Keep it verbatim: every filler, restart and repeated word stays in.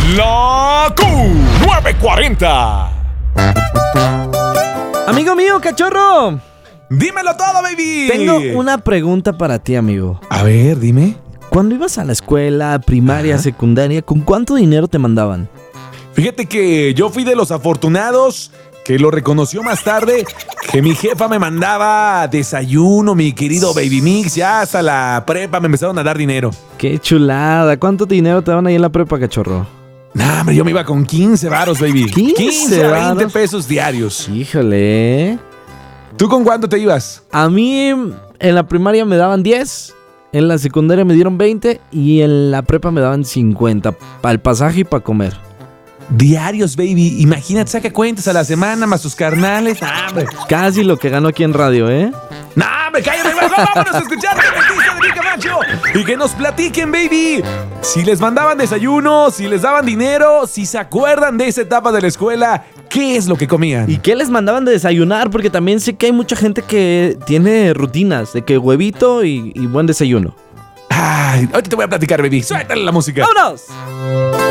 La Q nueve cuarenta. Amigo mío, cachorro. Dímelo todo, baby. Tengo una pregunta para ti, amigo. A ver, dime. Cuando ibas a la escuela, primaria, Ajá. secundaria, ¿con cuánto dinero te mandaban? Fíjate que yo fui de los afortunados que lo reconoció más tarde, que mi jefa me mandaba desayuno, mi querido Baby Mix. Ya hasta la prepa me empezaron a dar dinero. ¡Qué chulada! ¿Cuánto dinero te daban ahí en la prepa, cachorro? Nah, hombre, yo me iba con quince varos, baby. ¿quince a veinte pesos diarios. Híjole. ¿Tú con cuánto te ibas? A mí en la primaria me daban diez, en la secundaria me dieron veinte y en la prepa me daban cincuenta para el pasaje y para comer. Diarios, baby. Imagínate, saca cuentas a la semana más sus carnales. Nah, hombre. Casi lo que gano aquí en radio, ¿eh? ¡Nah, me cállate! ¡Vámonos a escuchar la noticia de mi Camacho! Y que nos platiquen, baby. Si les mandaban desayuno, si les daban dinero, si se acuerdan de esa etapa de la escuela, ¿qué es lo que comían? ¿Y qué les mandaban de desayunar? Porque también sé que hay mucha gente que tiene rutinas de que huevito y, y buen desayuno. Ay, ahorita te voy a platicar, baby. Suéltale la música. ¡Vámonos!